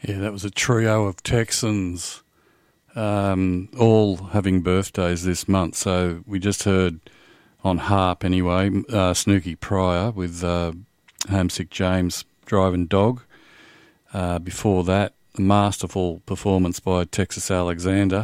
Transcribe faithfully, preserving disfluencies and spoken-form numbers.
Yeah, that was a trio of Texans, um, all having birthdays this month. So we just heard on harp anyway, uh, Snooky Pryor with uh, Homesick James driving Dog. Uh, before that, a masterful performance by Texas Alexander